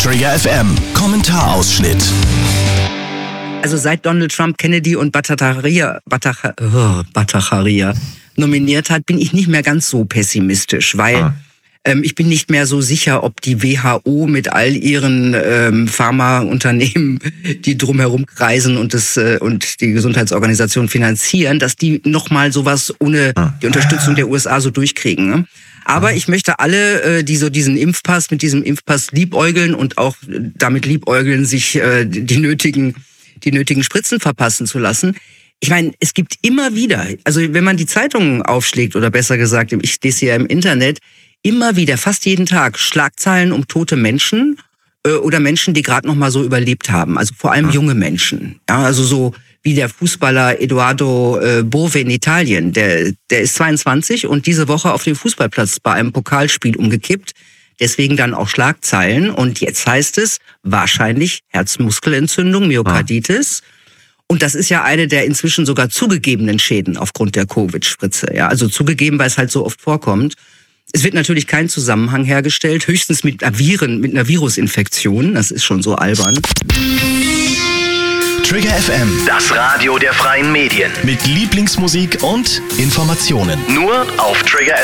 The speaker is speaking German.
Trigger FM Kommentarausschnitt. Also seit Donald Trump Kennedy und Bhattacharya nominiert hat, bin ich nicht mehr ganz so pessimistisch, weil ich bin nicht mehr so sicher, ob die WHO mit all ihren Pharmaunternehmen, die drumherum kreisen und die Gesundheitsorganisation finanzieren, dass die nochmal sowas ohne die Unterstützung der USA so durchkriegen. Ne? Aber ich möchte alle, die so mit diesem Impfpass liebäugeln und auch damit liebäugeln, sich die nötigen Spritzen verpassen zu lassen. Ich meine, es gibt immer wieder, also wenn man die Zeitungen aufschlägt, oder besser gesagt, ich lese ja im Internet, immer wieder, fast jeden Tag, Schlagzeilen um tote Menschen oder Menschen, die gerade noch mal so überlebt haben. Also vor allem junge Menschen. Ja, also so wie der Fußballer Edoardo Bove in Italien. Der ist 22 und diese Woche auf dem Fußballplatz bei einem Pokalspiel umgekippt. Deswegen dann auch Schlagzeilen. Und jetzt heißt es wahrscheinlich Herzmuskelentzündung, Myokarditis. Und das ist ja eine der inzwischen sogar zugegebenen Schäden aufgrund der Covid-Spritze. Ja, also zugegeben, weil es halt so oft vorkommt. Es wird natürlich kein Zusammenhang hergestellt, höchstens mit einer Virusinfektion. Das ist schon so albern. Trigger FM, Das Radio der freien Medien. mit Lieblingsmusik und Informationen. Nur auf Trigger